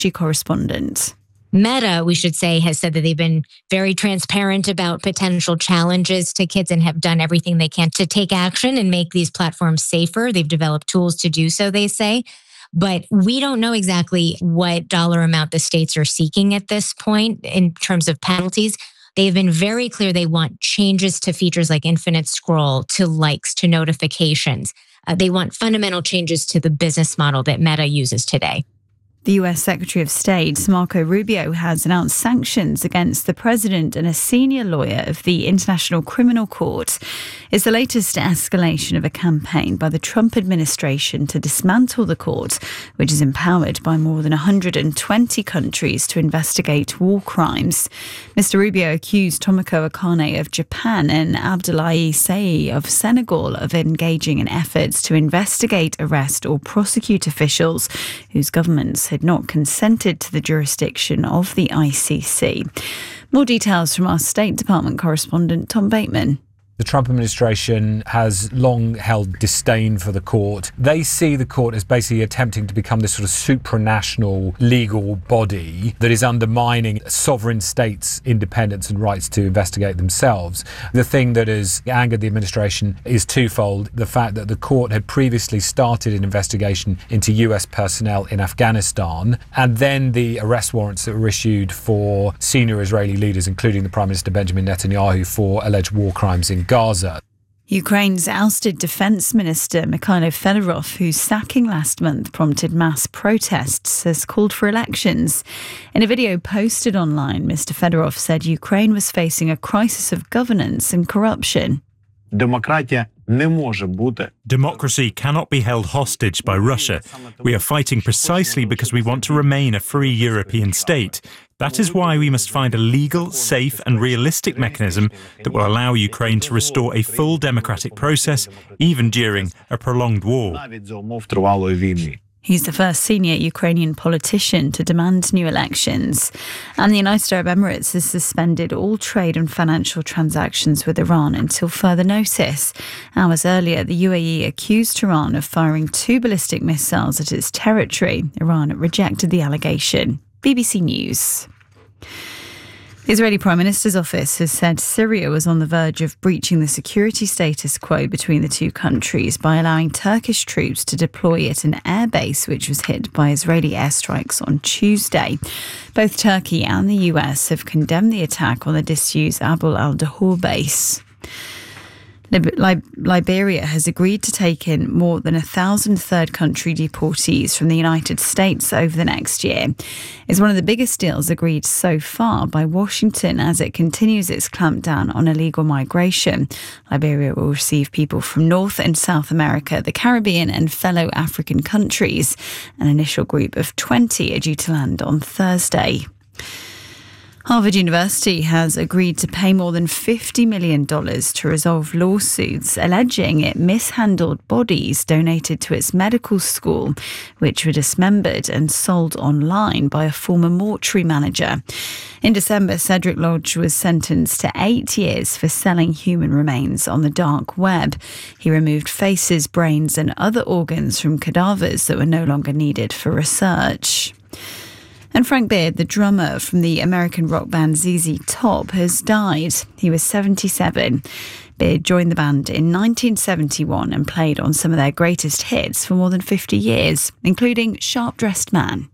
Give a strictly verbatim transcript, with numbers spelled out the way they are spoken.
correspondent. Meta, we should say, has said that they've been very transparent about potential challenges to kids and have done everything they can to take action and make these platforms safer. They've developed tools to do so, they say. But we don't know exactly what dollar amount the states are seeking at this point in terms of penalties. They've been very clear they want changes to features like infinite scroll, to likes, to notifications. Uh, they want fundamental changes to the business model that Meta uses today. The U S Secretary of State, Marco Rubio, has announced sanctions against the president and a senior lawyer of the International Criminal Court. It's the latest escalation of a campaign by the Trump administration to dismantle the court, which is empowered by more than one hundred twenty countries to investigate war crimes. Mister Rubio accused Tomoko Akane of Japan and Abdoulaye Seye of Senegal of engaging in efforts to investigate, arrest or prosecute officials whose governments had not consented to the jurisdiction of the I C C. More details from our State Department correspondent, Tom Bateman. The Trump administration has long held disdain for the court. They see the court as basically attempting to become this sort of supranational legal body that is undermining sovereign states' independence and rights to investigate themselves. The thing that has angered the administration is twofold. The fact that the court had previously started an investigation into U S personnel in Afghanistan, and then the arrest warrants that were issued for senior Israeli leaders, including the Prime Minister Benjamin Netanyahu, for alleged war crimes in Gaza. Ukraine's ousted Defence Minister Mikhailo Fedorov, whose sacking last month prompted mass protests, has called for elections. In a video posted online, Mister Fedorov said Ukraine was facing a crisis of governance and corruption. Democracy cannot be held hostage by Russia. We are fighting precisely because we want to remain a free European state. That is why we must find a legal, safe and realistic mechanism that will allow Ukraine to restore a full democratic process, even during a prolonged war. He's the first senior Ukrainian politician to demand new elections. And the United Arab Emirates has suspended all trade and financial transactions with Iran until further notice. Hours earlier, the U A E accused Iran of firing two ballistic missiles at its territory. Iran rejected the allegation. B B C News. The Israeli Prime Minister's office has said Syria was on the verge of breaching the security status quo between the two countries by allowing Turkish troops to deploy at an airbase which was hit by Israeli airstrikes on Tuesday. Both Turkey and the U S have condemned the attack on the disused Abu al-Dahur base. Lib- Liberia has agreed to take in more than a thousand third country deportees from the United States over the next year. It's one of the biggest deals agreed so far by Washington as it continues its clampdown on illegal migration. Liberia will receive people from North and South America, the Caribbean and fellow African countries. An initial group of twenty are due to land on Thursday. Harvard University has agreed to pay more than fifty million dollars to resolve lawsuits alleging it mishandled bodies donated to its medical school, which were dismembered and sold online by a former mortuary manager. In December, Cedric Lodge was sentenced to eight years for selling human remains on the dark web. He removed faces, brains and other organs from cadavers that were no longer needed for research. And Frank Beard, the drummer from the American rock band Z Z Top, has died. He was seventy-seven. Beard joined the band in nineteen seventy-one and played on some of their greatest hits for more than fifty years, including Sharp Dressed Man.